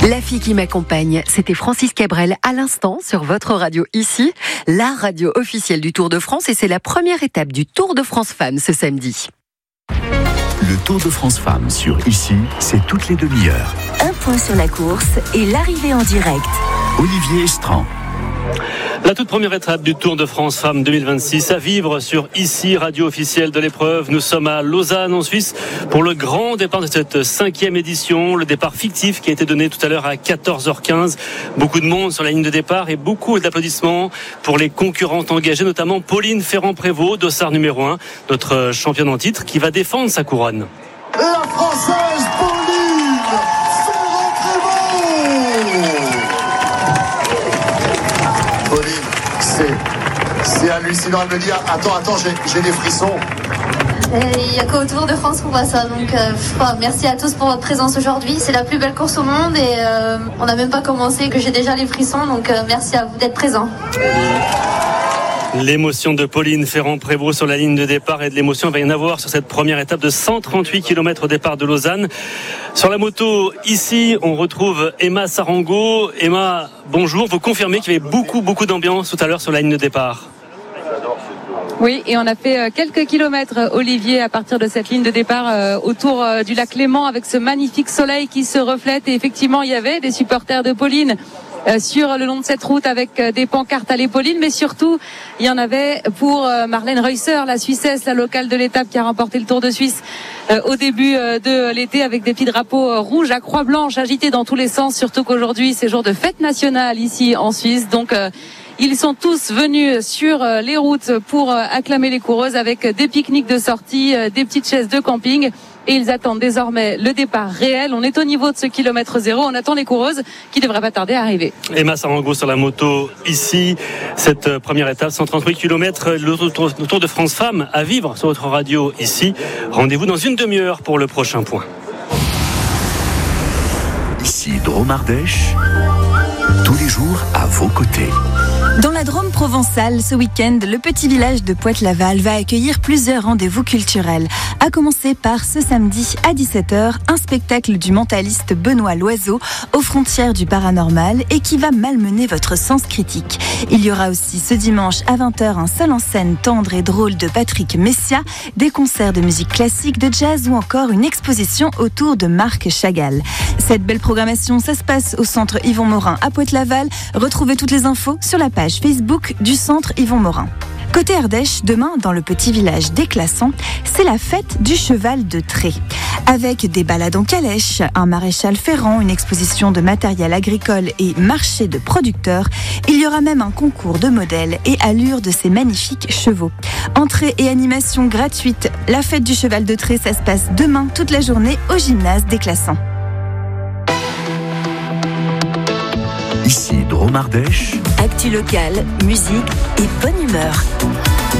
La fille qui m'accompagne, c'était Francis Cabrel à l'instant sur votre radio ici, la radio officielle du Tour de France, et c'est la première étape du Tour de France Femmes ce samedi. Le Tour de France Femmes sur ici, c'est toutes les demi-heures. Un point sur la course et l'arrivée en direct. Olivier Estran. La toute première étape du Tour de France Femmes 2026 à vivre sur ici, radio officielle de l'épreuve. Nous sommes à Lausanne en Suisse pour le grand départ de cette 5e édition. Le départ fictif qui a été donné tout à l'heure à 14h15. Beaucoup de monde sur la ligne de départ et beaucoup d'applaudissements pour les concurrentes engagées, notamment Pauline Ferrand-Prévot, dossard numéro 1, notre championne en titre qui va défendre sa couronne. Et la Française Pauline Ferrand-Prévot. C'est hallucinant. Elle me dit attends, j'ai des frissons. Il n'y a qu'au Tour de France qu'on voit ça, donc merci à tous pour votre présence aujourd'hui. C'est la plus belle course au monde et on n'a même pas commencé que j'ai déjà les frissons, donc merci à vous d'être présents. L'émotion de Pauline Ferrand-Prévot sur la ligne de départ et de l'émotion va y en avoir sur cette première étape de 138 km au départ de Lausanne. Sur la moto, ici, on retrouve Emma Sarango. Emma, bonjour. Vous confirmez qu'il y avait beaucoup d'ambiance tout à l'heure sur la ligne de départ? Oui, et on a fait quelques kilomètres, Olivier, à partir de cette ligne de départ autour du lac Léman avec ce magnifique soleil qui se reflète. Et effectivement, il y avait des supporters de Pauline sur le long de cette route avec des pancartes à l'épauline, mais surtout il y en avait pour Marlène Reusser, la Suissesse, la locale de l'étape qui a remporté le Tour de Suisse au début de l'été avec des petits drapeaux rouges à croix blanche agités dans tous les sens, surtout qu'aujourd'hui c'est jour de fête nationale ici en Suisse, donc ils sont tous venus sur les routes pour acclamer les coureuses avec des pique-niques de sortie, des petites chaises de camping. Et ils attendent désormais le départ réel. On est au niveau de ce kilomètre zéro. On attend les coureuses qui devraient pas tarder à arriver. Emma Sarango sur la moto ici. Cette première étape, 138 km, le Tour de France Femmes à vivre sur votre radio ici. Rendez-vous dans une demi-heure pour le prochain point. Ici, Drôme-Ardèche, tous les jours à vos côtés. Dans la Drôme provençale, ce week-end, le petit village de Pointe-Laval va accueillir plusieurs rendez-vous culturels. À commencer par ce samedi à 17h, un spectacle du mentaliste Benoît Loiseau aux frontières du paranormal et qui va malmener votre sens critique. Il y aura aussi ce dimanche à 20h un seul en scène tendre et drôle de Patrick Messia, des concerts de musique classique, de jazz ou encore une exposition autour de Marc Chagall. Cette belle programmation, ça se passe au centre Yvon Morin à Pointe-Laval. Retrouvez toutes les infos sur la page Facebook du centre Yvon Morin. Côté Ardèche, demain, dans le petit village d'Éclasson, c'est la fête du cheval de trait. Avec des balades en calèche, un maréchal ferrant, une exposition de matériel agricole et marché de producteurs, il y aura même un concours de modèles et allure de ces magnifiques chevaux. Entrée et animation gratuite. La fête du cheval de trait, ça se passe demain toute la journée au gymnase d'Éclasson. Ici, Drôme-Ardèche. Actu locale, musique et bonne humeur.